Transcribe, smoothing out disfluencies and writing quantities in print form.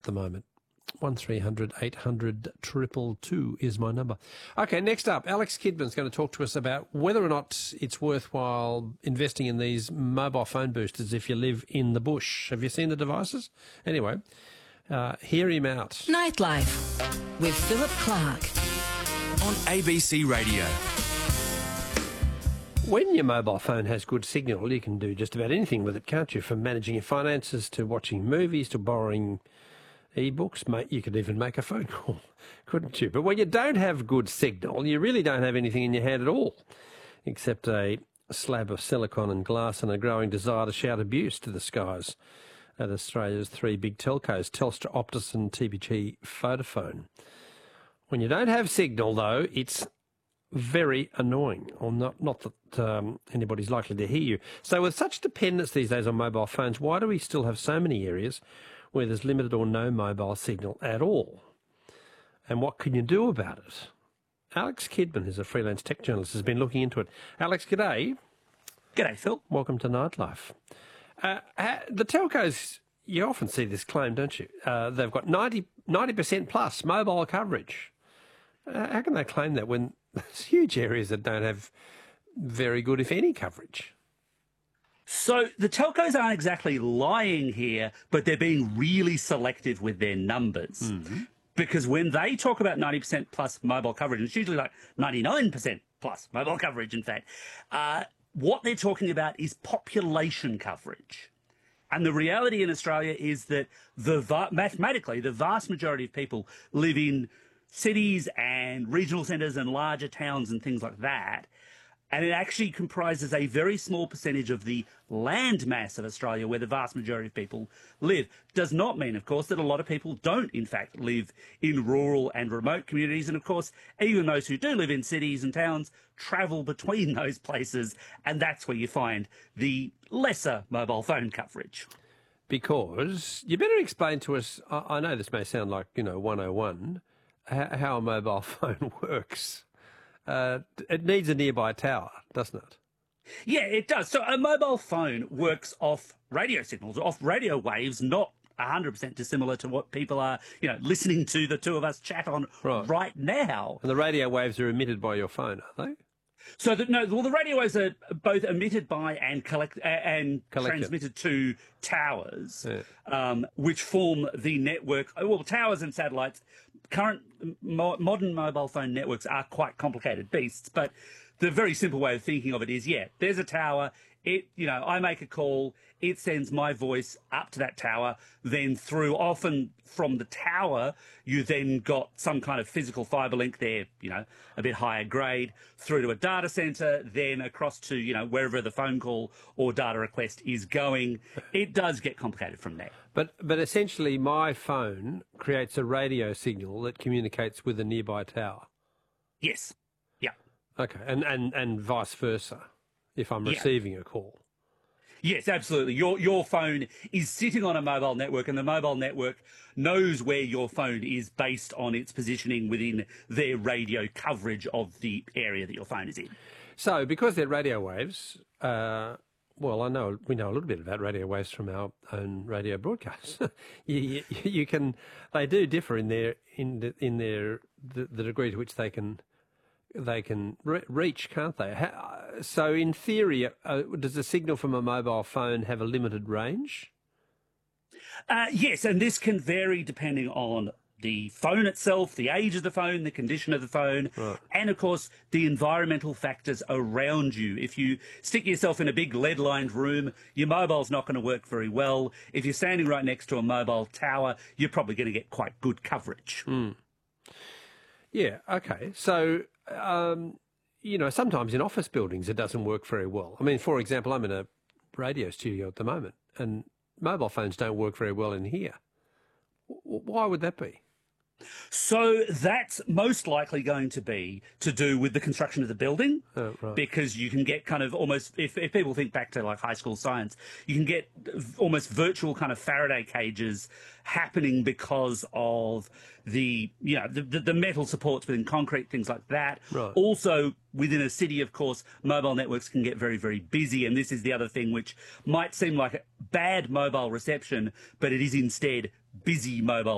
the moment. 1300 800 222 is my number. Okay, next up, Alex Kidman's going to talk to us about whether or not it's worthwhile investing in these mobile phone boosters if you live in the bush. Have you seen the devices? Anyway, hear him out. Nightlife with Philip Clark on ABC Radio. When your mobile phone has good signal, you can do just about anything with it, can't you? From managing your finances to watching movies to borrowing e-books. Mate, you could even make a phone call, couldn't you? But when you don't have good signal, you really don't have anything in your hand at all, except a slab of silicon and glass and a growing desire to shout abuse to the skies at Australia's three big telcos, Telstra, Optus and TPG Vodafone. When you don't have signal, though, it's very annoying, or not that anybody's likely to hear you. So with such dependence these days on mobile phones, why do we still have so many areas where there's limited or no mobile signal at all? And what can you do about it? Alex Kidman, who's a freelance tech journalist, has been looking into it. Alex, g'day. G'day, Phil. Welcome to Nightlife. The telcos, you often see this claim, don't you? They've got 90% plus mobile coverage. How can they claim that when there's huge areas that don't have very good, if any, coverage? So the telcos aren't exactly lying here, but they're being really selective with their numbers. Mm-hmm. Because when they talk about 90% plus mobile coverage, it's usually like 99% plus mobile coverage, in fact, what they're talking about is population coverage. And the reality in Australia is that mathematically, the vast majority of people live in cities and regional centres and larger towns and things like that. And it actually comprises a very small percentage of the land mass of Australia where the vast majority of people live. Does not mean, of course, that a lot of people don't, in fact, live in rural and remote communities. And, of course, even those who do live in cities and towns travel between those places, and that's where you find the lesser mobile phone coverage. Because you better explain to us, I know this may sound like, 101, how a mobile phone works. It needs a nearby tower, doesn't it? Yeah, it does. So a mobile phone works off radio signals, off radio waves, not 100% dissimilar to what people are, listening to the two of us chat on right now. And the radio waves are emitted by your phone, are they? So the radio waves are both emitted by and transmitted to towers, which form the network. Well, towers and satellites. Current modern mobile phone networks are quite complicated beasts, but the very simple way of thinking of it is, there's a tower. I make a call. It sends my voice up to that tower. Then often from the tower, you then got some kind of physical fibre link there, a bit higher grade, through to a data centre, then across to, wherever the phone call or data request is going. It does get complicated from there. But essentially my phone creates a radio signal that communicates with a nearby tower. Yes. Yeah. Okay. And vice versa, if I'm receiving a call. Yes, absolutely. Your phone is sitting on a mobile network, and the mobile network knows where your phone is based on its positioning within their radio coverage of the area that your phone is in. So, because they're radio waves, we know a little bit about radio waves from our own radio broadcasts. They do differ in the degree to which they can reach, can't they? So in theory, does the signal from a mobile phone have a limited range? Yes, and this can vary depending on the phone itself, the age of the phone, the condition of the phone, and, of course, the environmental factors around you. If you stick yourself in a big lead-lined room, your mobile's not going to work very well. If you're standing right next to a mobile tower, you're probably going to get quite good coverage. Mm. Yeah, okay. So... sometimes in office buildings it doesn't work very well. I mean, for example, I'm in a radio studio at the moment and mobile phones don't work very well in here. Why would that be? So that's most likely going to be to do with the construction of the building, because you can get kind of almost, if people think back to like high school science, you can get almost virtual kind of Faraday cages happening because of the metal supports within concrete, things like that. Right. Also, within a city, of course, mobile networks can get very, very busy, and this is the other thing which might seem like a bad mobile reception, but it is instead busy mobile